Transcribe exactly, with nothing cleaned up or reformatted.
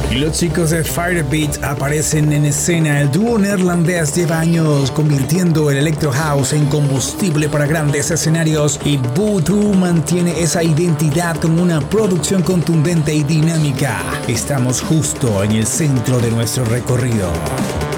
Y los chicos de Firebeat aparecen en escena. El dúo neerlandés lleva años convirtiendo el Electro House en combustible para grandes escenarios y Voodoo mantiene esa identidad con una producción contundente y dinámica. Estamos justo en el centro de nuestro recorrido.